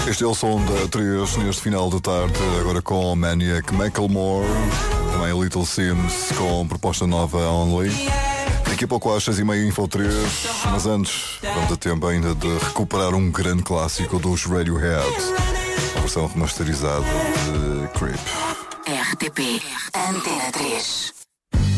Este é o som da 3 neste final de tarde, agora com Maniac Macklemore, também Little Sims com proposta nova Only. Daqui a pouco às 6h30 Info 3, mas antes vamos a tempo ainda de recuperar um grande clássico dos Radiohead, a versão remasterizada de Creep. RTP Antena 3.